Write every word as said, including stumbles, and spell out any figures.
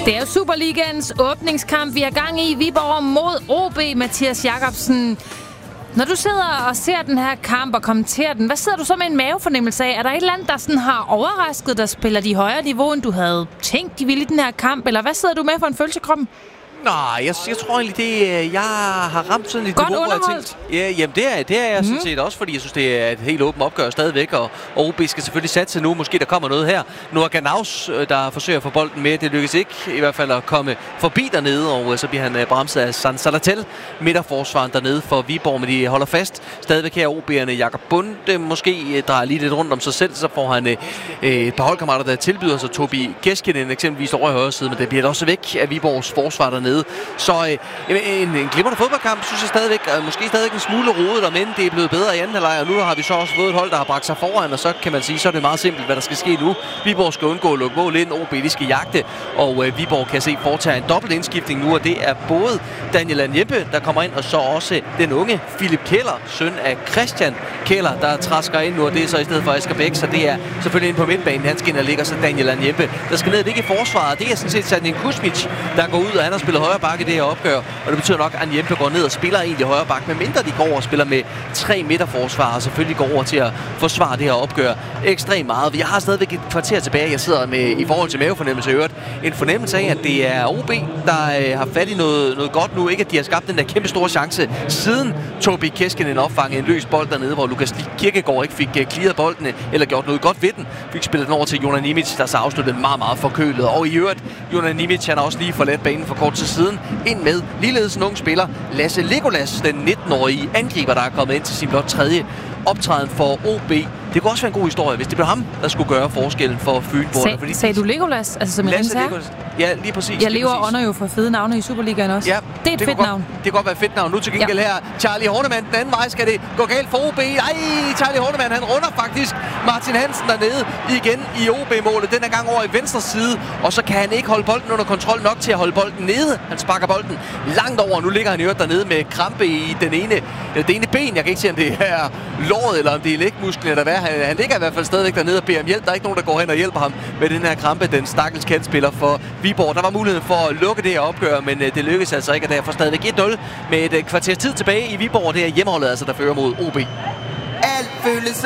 Det er jo Superligaens åbningskamp, vi er gang i. Viborg mod O B, Mathias Jakobsen. Når du sidder og ser den her kamp og kommenterer den, hvad sidder du så med en mavefornemmelse af? Er der et eller andet, der sådan har overrasket dig, spiller de højere niveau, end du havde tænkt, de ville i den her kamp? Eller hvad sidder du med for en følelse i kroppen? Nej, jeg, jeg tror egentlig, det jeg har ramt sådan et Godt niveau, hvor jeg underholdt. tænkt, ja, jamen det er, det er jeg mm. sådan set også, fordi jeg synes, det er et helt åbent opgør stadigvæk, og O B skal selvfølgelig satse nu. Måske der kommer noget her. Nu er Ganaus, der forsøger at få bolden med. Det lykkes ikke i hvert fald at komme forbi dernede, og så bliver han bremset af San Salatel, midterforsvaren dernede for Viborg, men de holder fast. Stadigvæk her O B'erne. Jakob Bunde måske drejer lige lidt rundt om sig selv, så får han øh, et par holdkammerater, der tilbyder sig. Tobi Keskinen eksempelvis over i højre side, men det bliver også væk af Viborgs forsvar dernede. Så øh, en, en glimrende fodboldkamp, synes jeg stadigvæk, øh, måske stadigvæk en smule rodet, men det er blevet bedre i anden halvleg, og nu har vi så også fået et hold, der har bragt sig foran, og så kan man sige, så er det meget simpelt, hvad der skal ske nu. Viborg skal undgå at lukke mål ind, O B de skal jagte, og øh, Viborg kan se foretage en dobbelt indskiftning nu, og det er både Daniel Anjempe, der kommer ind, og så også den unge Philip Keller, søn af Christian Keller, der træsker ind nu, og det er så i stedet for Asger Bæk, så det er selvfølgelig ind på midtbanen, han skal ind og ligger så Daniel Anjempe, der skal ned, det ikke i forsvaret, det er sådan set Sandin Kuzmic, der går ud, og han har spillet højre bakke i det her opgør, og det betyder nok, at Anjempe går ned og spiller egentlig højre bakke, men mindre de går over og spiller med tre midterforsvar, og selvfølgelig går over til at forsvare det her opgør ekstremt meget. Vi har stadigvæk et kvarter tilbage, jeg sidder med i forhold til mavefornemmelse i øvrigt, en fornemmelse af, at det er O B, der øh, har fat i noget, noget godt nu, ikke at de har skabt den der kæmpe store chance, siden Tobi Keskinen opfangede en løs bold dernede, hvor Lukas Kirkegaard ikke fik uh, clearet boldene, eller gjort noget godt ved den, fik spillet den over til Jonas Nimic, der så afsluttede meget, meget forkølet, og i øvrigt, Jonas Nimic, han har også lige forladt banen for kort tid siden, ind med ligeledes en ung spiller, Lasse Legolas, den nitten-årige angriber, der er kommet ind til sin blot tredje optræden for O B. Det kunne også være en god historie, hvis det blev ham, der skulle gøre forskellen for Fynborg. Sag, sagde du Legolas? Altså som Lasse Legolas. Ja, lige præcis. Jeg lever præcis. under jo for fede navne i Superligaen også. Ja, det er et det fedt godt, navn. Det kan godt være et fedt navn. Nu til gengæld ja. her, Charlie Hornemann, den anden vej skal det gå galt for O B. Ej, Charlie Hornemann, han runder faktisk Martin Hansen dernede igen i O B-målet. Den er gang over i venstre side, og så kan han ikke holde bolden under kontrol nok til at holde bolden nede. Han sparker bolden langt over, og nu ligger han i øvrigt dernede med krampe i den ene, det ene ben. Jeg kan ikke se, om det er låret, eller om det er lægmusklen, eller hvad. Han, han ligger i hvert fald stadigvæk dernede og beder om hjælp. Der er ikke nogen, der går hen og hjælper ham med den her krampe, den stakkels kantspiller for Viborg. Der var muligheden for at lukke det her opgør, men det lykkedes altså ikke, og derfor stadigvæk et nul med et kvarters tid tilbage i Viborg. Det er hjemmeholdet altså, der fører mod O B. Alt føles